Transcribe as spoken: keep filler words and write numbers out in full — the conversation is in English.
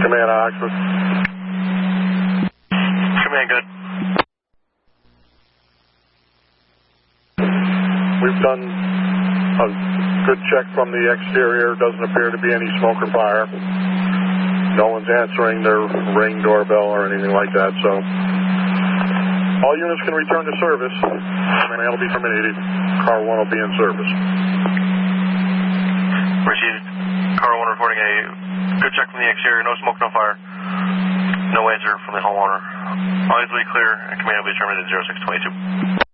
Command Oxford. Command, good. We've done a good check from the exterior. Doesn't appear to be any smoke or fire. No one's answering their Ring doorbell or anything like that, so all units can return to service. Command will be terminated. Car one will be in service. Received. Car one reporting a good check from the exterior. No smoke, no fire. No answer from the homeowner. All units will be clear, and command will be terminated at zero six twenty-two.